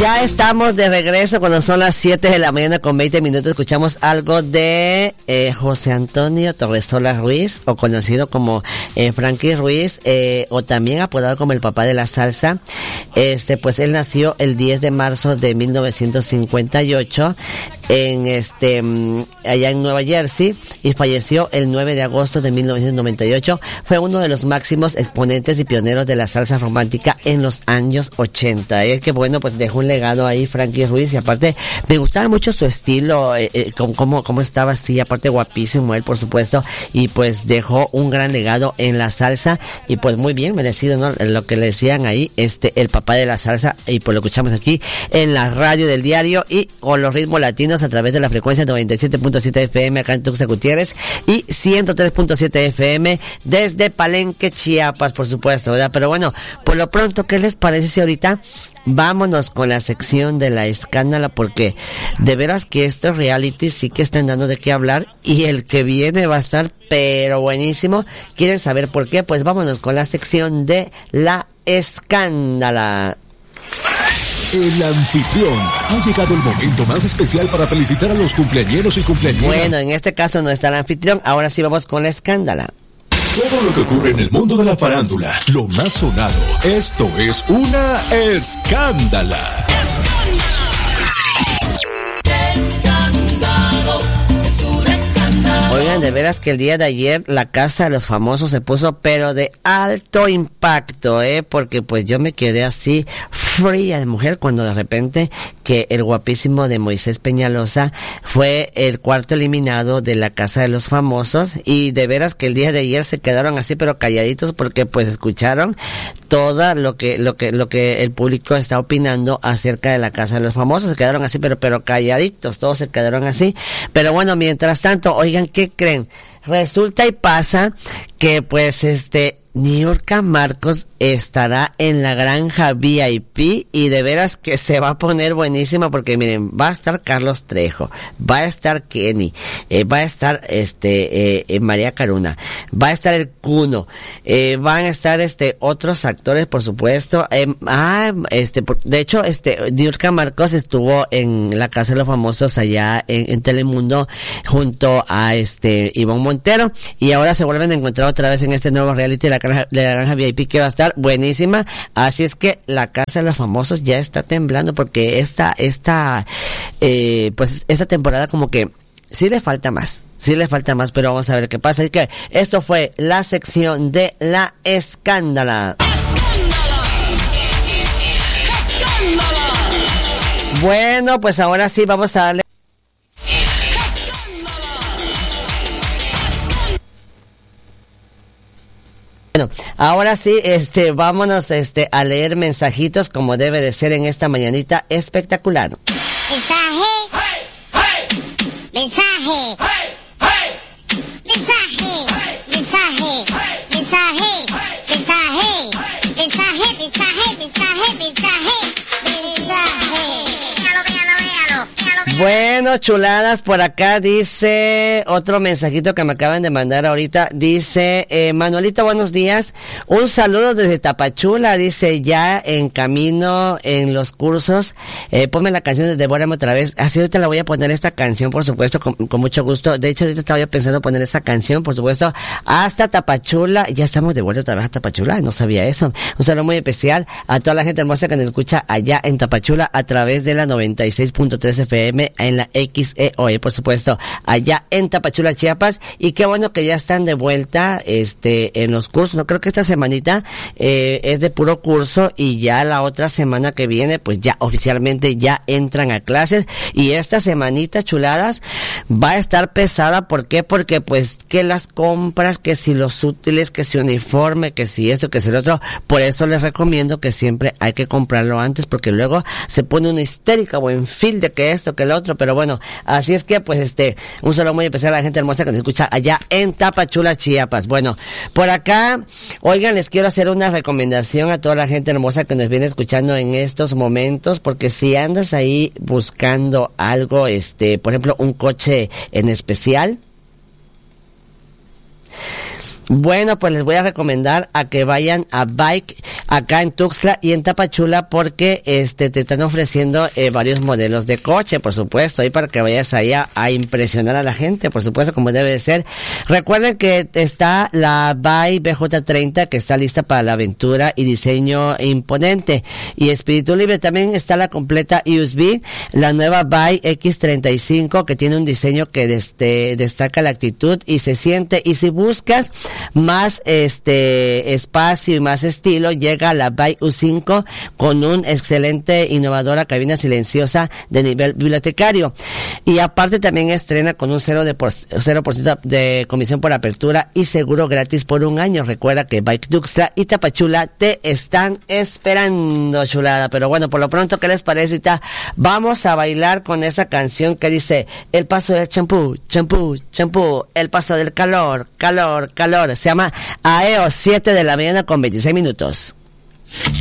Ya estamos de regreso cuando son las 7 de la mañana con 20 minutos. Escuchamos algo de José Antonio Torresola Ruiz, o conocido como Frankie Ruiz, o también apodado como el papá de la salsa. Pues él nació el 10 de marzo de 1958 allá en Nueva Jersey, y falleció el 9 de agosto de 1998. Fue uno de los máximos exponentes y pioneros de la salsa romántica en los años 80. Es que bueno, pues dejó un legado ahí Frankie Ruiz, y aparte me gustaba mucho su estilo, cómo estaba así, aparte guapísimo él, por supuesto, y pues dejó un gran legado en la salsa, y pues muy bien merecido, ¿no? Lo que le decían ahí, el papá de la salsa, y pues lo escuchamos aquí en la radio del diario y con los ritmos latinos a través de la frecuencia 97.7 FM acá en Tuxtla Gutiérrez y 103.7 FM desde Palenque, Chiapas, por supuesto, ¿verdad? Pero bueno, por lo pronto, ¿qué les parece si ahorita vámonos con la sección de la escándala? Porque de veras que estos realities sí que están dando de qué hablar, y el que viene va a estar pero buenísimo. ¿Quieren saber por qué? Pues vámonos con la sección de la escándala. El anfitrión. Ha llegado el momento más especial para felicitar a los cumpleañeros y cumpleañeras. Bueno, en este caso no está el anfitrión, ahora sí vamos con la escándala. Todo lo que ocurre en el mundo de la farándula, lo más sonado. Esto es una escándala. Oigan, de veras que el día de ayer la Casa de los Famosos se puso pero de alto impacto, porque pues yo me quedé así fría de mujer cuando de repente que el guapísimo de Moisés Peñalosa fue el cuarto eliminado de la Casa de los Famosos, y de veras que el día de ayer se quedaron así pero calladitos, porque pues escucharon todo lo que el público está opinando acerca de la Casa de los Famosos. Se quedaron así pero calladitos, todos se quedaron así. Pero bueno, mientras tanto, oigan, ¿qué creen? Resulta y pasa que pues Niurka Marcos estará en la granja VIP, y de veras que se va a poner buenísima, porque miren, va a estar Carlos Trejo, va a estar Kenny, va a estar María Caruna, va a estar el Cuno, van a estar otros actores, por supuesto. De hecho, Niurka Marcos estuvo en la Casa de los Famosos allá en Telemundo junto a Ivonne Montero, y ahora se vuelven a encontrar otra vez en este nuevo reality de la granja VIP, que va a estar buenísima. Así es que la Casa de los Famosos ya está temblando, porque esta temporada como que sí le falta más, pero vamos a ver qué pasa. Así que esto fue la sección de la escándala. Bueno, pues ahora sí vamos a darle. Bueno, ahora sí, vámonos, a leer mensajitos como debe de ser en esta mañanita espectacular. Mensaje. Mensaje. Bueno, chuladas, por acá dice otro mensajito que me acaban de mandar ahorita. Dice, Manuelito, buenos días. Un saludo desde Tapachula. Dice, ya en camino en los cursos. Ponme la canción de Devórame otra vez. Así ahorita la voy a poner esta canción, por supuesto, con mucho gusto. De hecho, ahorita estaba yo pensando poner esa canción, por supuesto, hasta Tapachula. Ya estamos de vuelta otra vez a Tapachula. No sabía eso. Un saludo muy especial a toda la gente hermosa que nos escucha allá en Tapachula a través de la 96.3 FM en la XEOE, por supuesto, allá en Tapachula, Chiapas. Y qué bueno que ya están de vuelta en los cursos. No creo que esta semanita es de puro curso, y ya la otra semana que viene pues ya oficialmente ya entran a clases. Y esta semanita, chuladas, va a estar pesada. ¿Por qué? Porque pues que las compras, que si los útiles, que si uniforme, que si esto, que si lo otro. Por eso les recomiendo que siempre hay que comprarlo antes, porque luego se pone una histérica o en fin de que esto, que lo otro. Pero bueno, así es que pues un saludo muy especial a la gente hermosa que nos escucha allá en Tapachula, Chiapas. Bueno, por acá, oigan, les quiero hacer una recomendación a toda la gente hermosa que nos viene escuchando en estos momentos, porque si andas ahí buscando algo, por ejemplo, un coche en especial, Bueno, pues les voy a recomendar a que vayan a Bike acá en Tuxtla y en Tapachula porque te están ofreciendo varios modelos de coche, por supuesto, ahí para que vayas allá a impresionar a la gente, por supuesto, como debe de ser. Recuerden que está la Bike BJ30 que está lista para la aventura y diseño imponente, y espíritu libre. También está la completa USB, la nueva Bike X35 que tiene un diseño que destaca la actitud y se siente, y si buscas más espacio y más estilo, llega la Bike U5 con un excelente innovadora cabina silenciosa de nivel bibliotecario, y aparte también estrena con un 0% de comisión por apertura y seguro gratis por un año. Recuerda que Bike Tuxtla y Tapachula te están esperando, chulada. Pero bueno, por lo pronto, ¿qué les parece? Vamos a bailar con esa canción que dice: el paso del champú, champú, champú, el paso del calor, calor, calor. Se llama AEO, 7 de la mañana con 26 minutos.